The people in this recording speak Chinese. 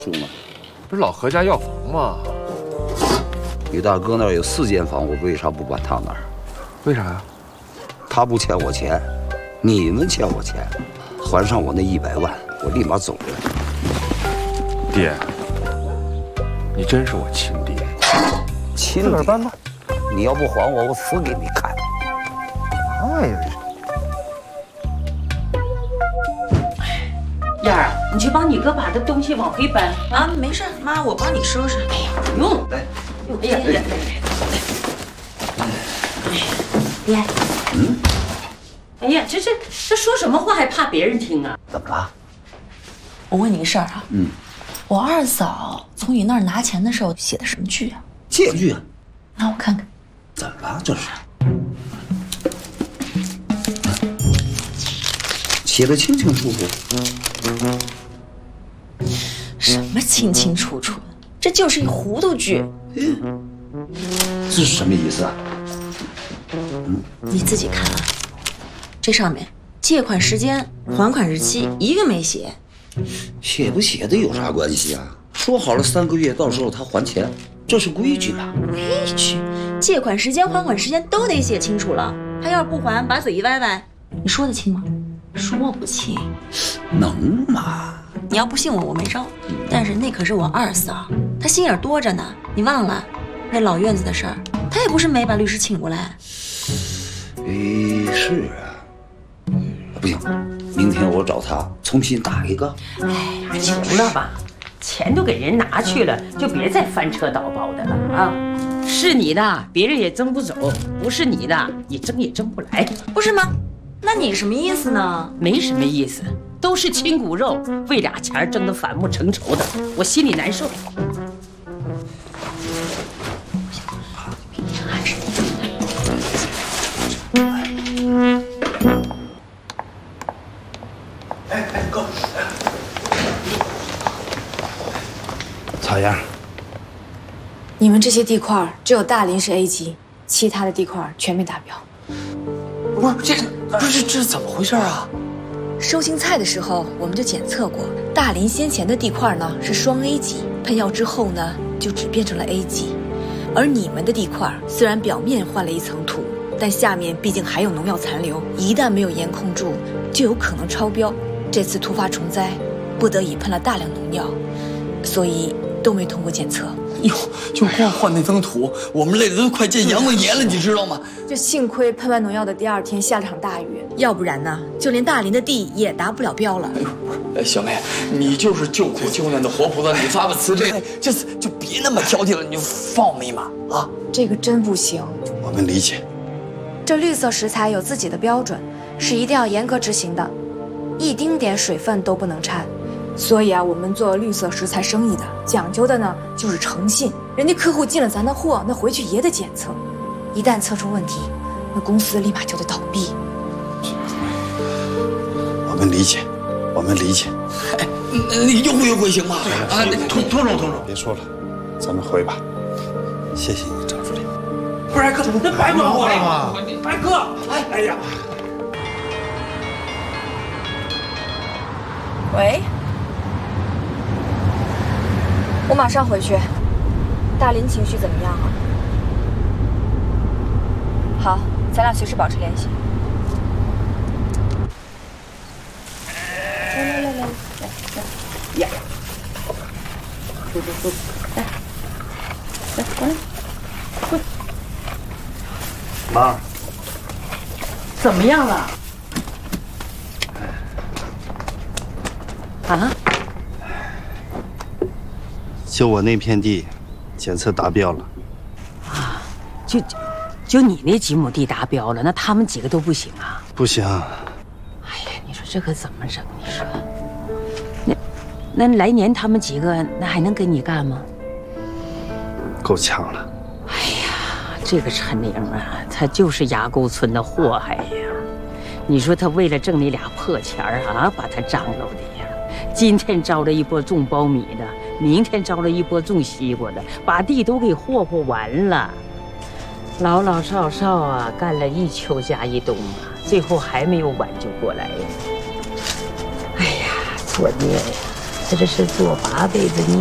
住吗？ 不是老何家要房吗？ 你大哥那儿有4间房，我为啥不搬他那儿？ 为啥呀？ 他不欠我钱，你们欠我钱，还上我那100万，我立马走人。 爹，你真是我亲爹。 亲自个儿搬吧。 你要不还我，我死给你看。 哎呀！ 燕儿，你去帮你哥把这东西往回搬啊！没事，妈，我帮你收拾。 哎呀，不用。 来， 哎呀，爹，哎呀，这说什么话还怕别人听啊？ 怎么了？ 我问你个事儿啊，我二嫂从你那儿拿钱的时候写的什么剧啊？ 借据啊。 拿我看看。 怎么了？这是？写的清清楚楚。 什么清清楚楚？这就是一糊涂剧。 这是什么意思啊？ 你自己看啊，这上面借款时间、还款日期一个没写。 写不写的有啥关系啊？说好了3个月，到时候他还钱，这是规矩啊。 规矩，借款时间、还款时间都得写清楚了。他要是不还，把嘴一歪歪，你说得清吗？说不清。 能吗？ 你要不信我，我没招。但是那可是我二嫂，她心眼多着呢。你忘了那老院子的事儿，她也不是没把律师请过来。 是啊。不行，明天我找他重新打一个。 哎呀，求了吧，钱都给人拿去了，就别再翻车倒包的了啊！是你的，别人也争不走；不是你的，你争也争不来。 不是吗？那你什么意思呢？ 没什么意思。 都是亲骨肉，为俩钱争得反目成仇的，我心里难受。明天还是哥，咋样？ 你们这些地块只有大林是 A 级，其他的地块全没达标。 不是这怎么回事啊？ 收青菜的时候，我们就检测过，大林先前的地块呢是双 A 级，喷药之后呢就只变成了 A 级，而你们的地块虽然表面换了一层土，但下面毕竟还有农药残留，一旦没有严控住，就有可能超标。这次突发虫灾，不得已喷了大量农药，所以都没通过检测。 哟，就光换那层土，我们累得都快见阎王爷了，你知道吗？ 这幸亏喷完农药的第2天下了场大雨，要不然呢，就连大林的地也达不了标了。 哎呦，小妹，你就是救苦救难的活菩萨，你发个慈悲，这次就别那么挑剔了，你就放我们一马啊！ 这个真不行。 我们理解。 这绿色食材有自己的标准，是一定要严格执行的，一丁点水分都不能掺。 所以啊，我们做绿色食材生意的，讲究的呢就是诚信。人家客户进了咱的货，那回去也得检测，一旦测出问题，那公司立马就得倒闭。 我们理解，我们理解。哎，你优惠行吗？啊，通融， 别说了，咱们回吧。谢谢你，张助理。 不是哥，那白管我了吗？哎哥，哎呀， 喂。 我马上回去。大林情绪怎么样啊？好，咱俩随时保持联系。来， 呀，走，来，过来，滚。 妈， 怎么样了？啊？ 就我那片地，检测达标了。 啊，就你那几亩地达标了，那他们几个都不行啊？ 不行。 哎呀，你说这可怎么整？你说，那来年他们几个那还能跟你干吗？ 够呛了。 哎呀，这个陈玲啊，他就是崖沟村的祸害呀！你说他为了挣那俩破钱儿啊，把他张罗的呀！今天招了一波种苞米的。 明天招了一波种西瓜的，把地都给霍霍完了。老老少少啊，干了一秋加一冬啊，最后还没有挽救过来呀！哎呀，作孽呀！ 他这是做8辈子，你